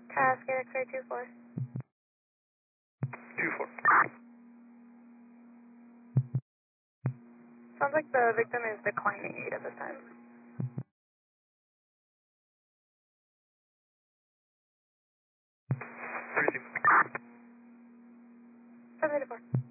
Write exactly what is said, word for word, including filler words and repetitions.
Cascade X-ray two four. two four. Sounds like the victim is declining aid at this time. Breathing. seven eight four.